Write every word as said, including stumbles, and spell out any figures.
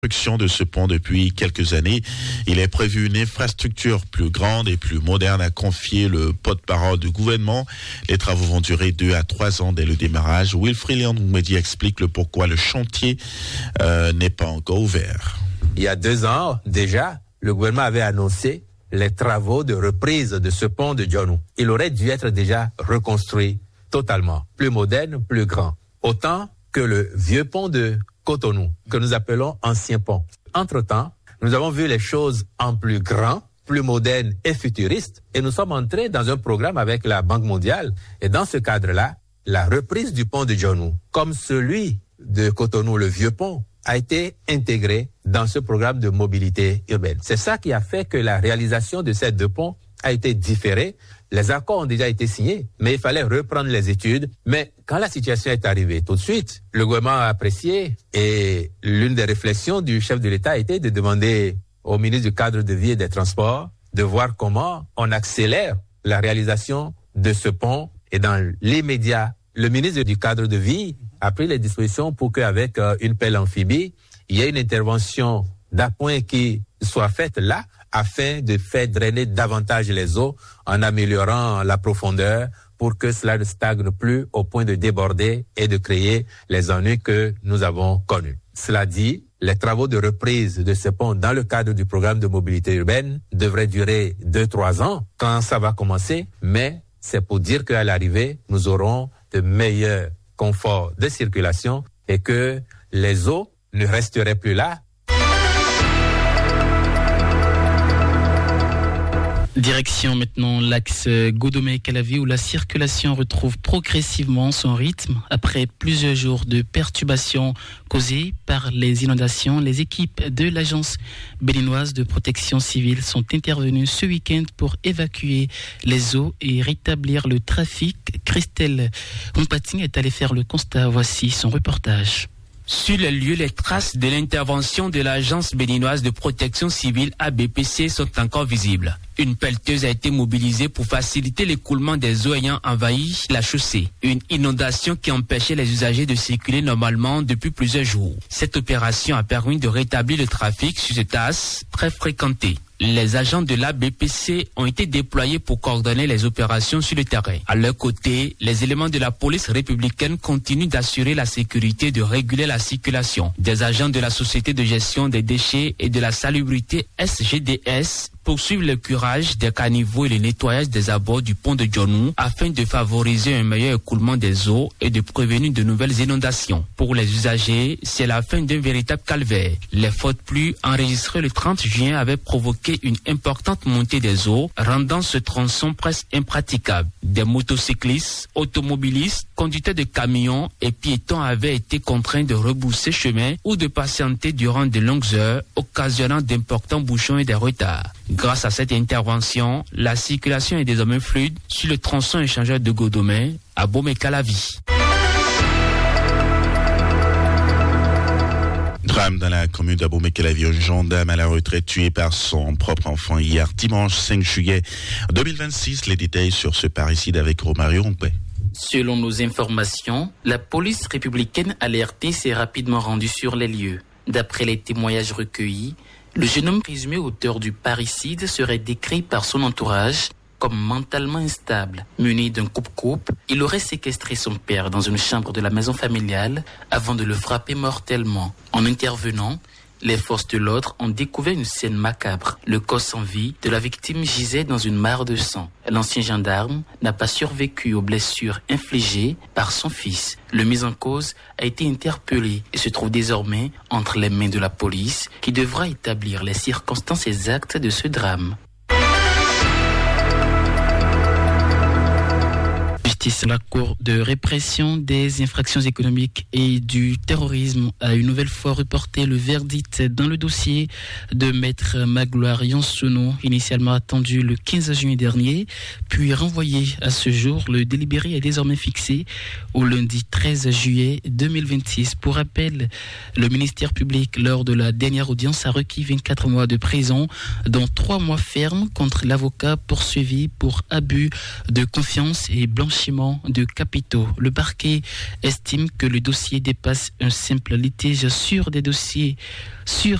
de ce pont depuis quelques années. Il est prévu une infrastructure plus grande et plus moderne, a confié le porte-parole du gouvernement. Les travaux vont durer deux à trois ans dès le démarrage. Wilfried Léon-Moumedi explique le pourquoi le chantier euh, n'est pas encore ouvert. Il y a deux ans déjà, le gouvernement avait annoncé les travaux de reprise de ce pont de Djonou. Il aurait dû être déjà reconstruit totalement, plus moderne, plus grand. Autant que le vieux pont de Cotonou, que nous appelons ancien pont. Entre-temps, nous avons vu les choses en plus grand, plus moderne et futuriste, et nous sommes entrés dans un programme avec la Banque mondiale. Et dans ce cadre-là, la reprise du pont de Djonou, comme celui de Cotonou, le vieux pont, a été intégrée dans ce programme de mobilité urbaine. C'est ça qui a fait que la réalisation de ces deux ponts a été différée. Les accords ont déjà été signés, mais il fallait reprendre les études. Mais quand la situation est arrivée tout de suite, le gouvernement a apprécié et l'une des réflexions du chef de l'État a été de demander au ministre du Cadre de Vie et des Transports de voir comment on accélère la réalisation de ce pont. Et dans l'immédiat, le ministre du Cadre de Vie a pris les dispositions pour qu'avec euh, une pelle amphibie, il y ait une intervention d'appoint qui soit faite là, afin de faire drainer davantage les eaux en améliorant la profondeur pour que cela ne stagne plus au point de déborder et de créer les ennuis que nous avons connus. Cela dit, les travaux de reprise de ce pont dans le cadre du programme de mobilité urbaine devraient durer deux, trois ans quand ça va commencer, mais c'est pour dire qu'à l'arrivée, nous aurons de meilleurs conforts de circulation et que les eaux ne resteraient plus là. Direction maintenant l'axe Godomé-Calavi où la circulation retrouve progressivement son rythme. Après plusieurs jours de perturbations causées par les inondations, les équipes de l'agence béninoise de protection civile sont intervenues ce week-end pour évacuer les eaux et rétablir le trafic. Christelle Mpating est allée faire le constat. Voici son reportage. Sur les lieux, les traces de l'intervention de l'Agence béninoise de protection civile A B P C sont encore visibles. Une pelleteuse a été mobilisée pour faciliter l'écoulement des eaux ayant envahi la chaussée. Une inondation qui empêchait les usagers de circuler normalement depuis plusieurs jours. Cette opération a permis de rétablir le trafic sur cet axe très fréquenté. Les agents de l'A B P C ont été déployés pour coordonner les opérations sur le terrain. À leur côté, les éléments de la police républicaine continuent d'assurer la sécurité et de réguler la circulation. Des agents de la Société de gestion des déchets et de la salubrité S G D S poursuivent le curage des caniveaux et le nettoyage des abords du pont de Djonou afin de favoriser un meilleur écoulement des eaux et de prévenir de nouvelles inondations. Pour les usagers, c'est la fin d'un véritable calvaire. Les fortes pluies enregistrées le trente juin avaient provoqué une importante montée des eaux, rendant ce tronçon presque impraticable. Des motocyclistes, automobilistes, conducteurs de camions et piétons avaient été contraints de rebousser chemin ou de patienter durant de longues heures, occasionnant d'importants bouchons et des retards. Grâce à cette intervention, la circulation est désormais fluide sur le tronçon échangeur de Godomé à Bomé-Calavi. Drame dans la commune d'Abomey-Calavi, un gendarme à la retraite tué par son propre enfant hier dimanche cinq juillet deux mille vingt-six. Les détails sur ce parricide avec Romario Rompé. Selon nos informations, la police républicaine alertée s'est rapidement rendue sur les lieux. D'après les témoignages recueillis, le jeune homme présumé auteur du parricide serait décrit par son entourage comme mentalement instable. Muni d'un coupe-coupe, il aurait séquestré son père dans une chambre de la maison familiale avant de le frapper mortellement. En intervenant, les forces de l'ordre ont découvert une scène macabre. Le corps sans vie de la victime gisait dans une mare de sang. L'ancien gendarme n'a pas survécu aux blessures infligées par son fils. Le mis en cause a été interpellé et se trouve désormais entre les mains de la police qui devra établir les circonstances exactes de ce drame. La Cour de répression des infractions économiques et du terrorisme a une nouvelle fois reporté le verdict dans le dossier de Maître Magloire Yonsono, initialement attendu le quinze juin dernier, puis renvoyé à ce jour. Le délibéré est désormais fixé au lundi treize juillet deux mille vingt-six. Pour rappel, le ministère public, lors de la dernière audience, a requis vingt-quatre mois de prison, dont trois mois fermes contre l'avocat poursuivi pour abus de confiance et blanchiment blanchiment de capitaux. Le parquet estime que le dossier dépasse un simple litige sur des dossiers sur